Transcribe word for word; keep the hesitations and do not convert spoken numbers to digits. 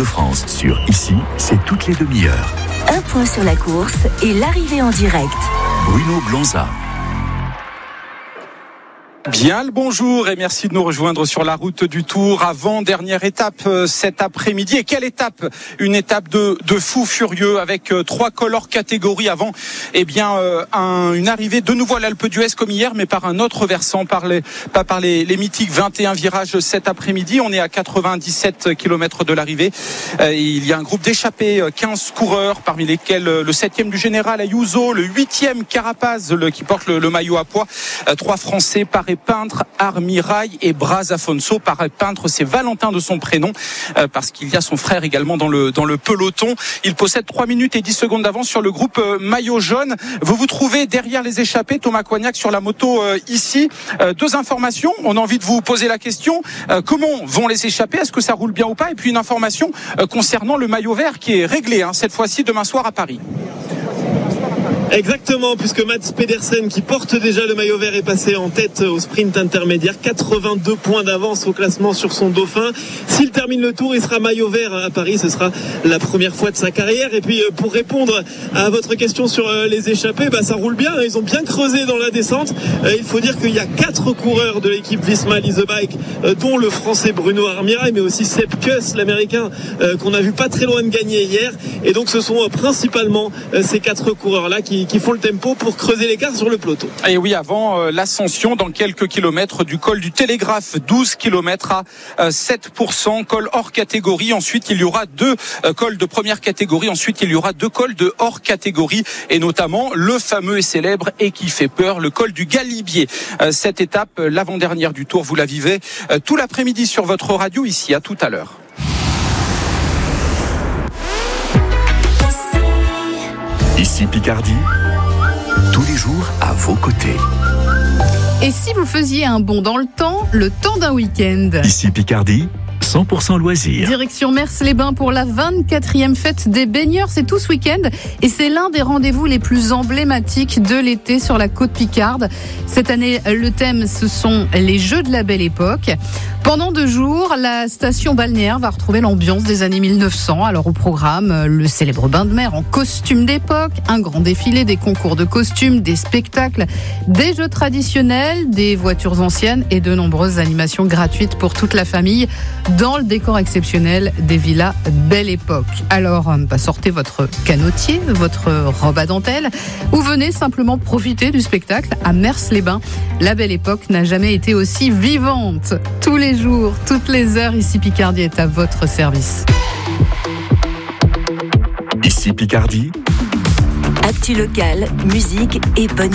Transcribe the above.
de France. Sur Ici, c'est toutes les demi-heures. Un point sur la course et l'arrivée en direct. Bruno Blanza. Bien le bonjour et merci de nous rejoindre sur la route du Tour. Avant-dernière étape euh, cet après-midi. Et quelle étape? Une étape de, de fou furieux avec euh, trois cols hors catégorie avant eh bien, euh, un, une arrivée de nouveau à l'Alpe d'Huez comme hier, mais par un autre versant, par les, pas par les, les mythiques vingt et un virages cet après-midi. On est à quatre-vingt-dix-sept kilomètres de l'arrivée. Euh, il y a un groupe d'échappés, quinze coureurs, parmi lesquels euh, le septième du général Ayuso, le huitième Carapaz, le, qui porte le, le maillot à pois. Euh, trois Français par Peintre, Armirail et Braz Afonso. Pareil Peintre, c'est Valentin de son prénom, euh, parce qu'il y a son frère également dans le dans le peloton. Il possède trois minutes et dix secondes d'avance sur le groupe euh, maillot jaune. Vous vous trouvez derrière les échappés, Thomas Coignac sur la moto euh, ici. Euh, deux informations. On a envie de vous poser la question. Euh, comment vont les échappés? Est-ce que ça roule bien ou pas? Et puis une information euh, concernant le maillot vert qui est réglé hein, cette fois-ci demain soir à Paris. Exactement, puisque Mats Pedersen, qui porte déjà le maillot vert, est passé en tête au sprint intermédiaire. quatre-vingt-deux points d'avance au classement sur son dauphin. S'il termine le tour, il sera maillot vert à Paris. Ce sera la première fois de sa carrière. Et puis, pour répondre à votre question sur les échappés, bah, ça roule bien. Ils ont bien creusé dans la descente. Il faut dire qu'il y a quatre coureurs de l'équipe Visma Lease Bike, dont le français Bruno Armirail, mais aussi Sepp Kuss, l'américain, qu'on a vu pas très loin de gagner hier. Et donc, ce sont principalement ces quatre coureurs-là qui qui font le tempo pour creuser l'écart sur le peloton. Et oui, avant euh, l'ascension dans quelques kilomètres du col du Télégraphe, douze kilomètres à euh, sept pour cent, col hors catégorie. Ensuite, il y aura deux euh, cols de première catégorie. Ensuite, il y aura deux cols de hors catégorie et notamment le fameux et célèbre et qui fait peur, le col du Galibier. Euh, cette étape, l'avant-dernière du Tour, vous la vivez euh, tout l'après-midi sur votre radio ici. À tout à l'heure. Ici Picardie, tous les jours à vos côtés. Et si vous faisiez un bond dans le temps, le temps d'un week-end? Ici Picardie, cent pour cent loisirs. Direction Mers-les-Bains pour la vingt-quatrième fête des baigneurs. C'est tout ce week-end et c'est l'un des rendez-vous les plus emblématiques de l'été sur la côte picarde. Cette année, le thème, ce sont les Jeux de la Belle Époque. Pendant deux jours, la station balnéaire va retrouver l'ambiance des années mille neuf cents. Alors au programme, le célèbre bain de mer en costume d'époque, un grand défilé, des concours de costumes, des spectacles, des jeux traditionnels, des voitures anciennes et de nombreuses animations gratuites pour toute la famille dans le décor exceptionnel des villas Belle Époque. Alors, bah, sortez votre canotier, votre robe à dentelle ou venez simplement profiter du spectacle à Mers-les-Bains. La Belle Époque n'a jamais été aussi vivante. Tous les jours, toutes les heures, ici Picardie est à votre service. Ici Picardie. Actu locale, musique et bonne